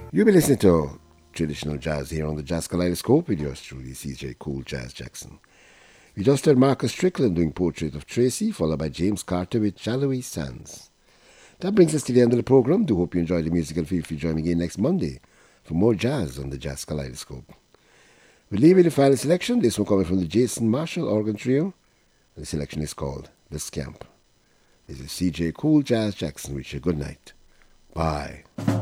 You'll be listening to traditional jazz here on the Jazz Kaleidoscope with yours truly, CJ Cool Jazz Jackson. We just heard Marcus Strickland doing Portrait of Tracy, followed by James Carter with Shallowy Sands. That brings us to the end of the program. Do hope you enjoyed the music and feel free to join me again next Monday for more jazz on the Jazz Kaleidoscope. We'll leave with the final selection, this one coming from the Jason Marshall Organ Trio. The selection is called The Scamp. This is CJ Cool Jazz Jackson with you. Good night. Bye.